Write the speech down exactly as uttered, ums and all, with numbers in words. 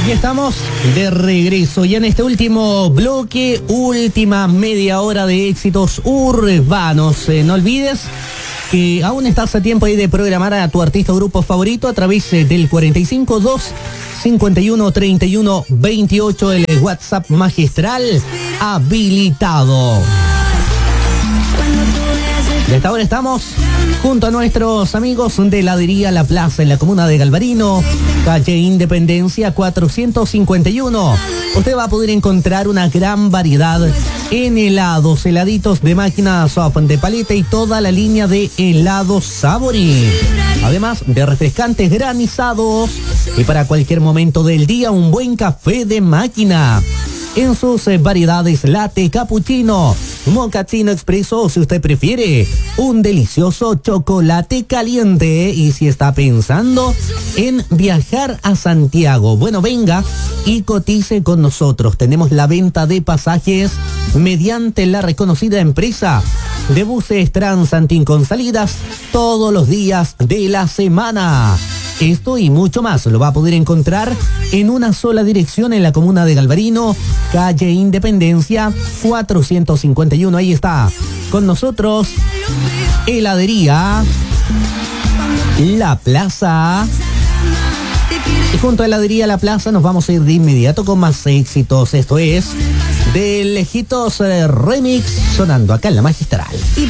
Aquí estamos de regreso y en este último bloque, última media hora de éxitos urbanos. Eh, no olvides que aún estás a tiempo ahí de programar a tu artista o grupo favorito a través eh, del cuarenta y cinco dos cincuenta y uno treinta y uno veintiocho, el WhatsApp magistral habilitado. Y hasta ahora estamos junto a nuestros amigos de Heladería La Plaza en la comuna de Galvarino, calle Independencia cuatrocientos cincuenta y uno. Usted va a poder encontrar una gran variedad en helados, heladitos de máquina soft, de paleta y toda la línea de helados Sabori. Además de refrescantes granizados y para cualquier momento del día un buen café de máquina. En sus eh, variedades latte, cappuccino, mochaccino expreso o si usted prefiere, un delicioso chocolate caliente. Y si está pensando en viajar a Santiago, bueno, venga y cotice con nosotros. Tenemos la venta de pasajes mediante la reconocida empresa de buses Transantin con salidas todos los días de la semana. Esto y mucho más lo va a poder encontrar en una sola dirección en la comuna de Galvarino, calle Independencia cuatrocientos cincuenta y uno. Ahí está con nosotros Heladería La Plaza. Y junto a Heladería La Plaza nos vamos a ir de inmediato con más éxitos. Esto es de Lejitos Remix sonando acá en la Magistral.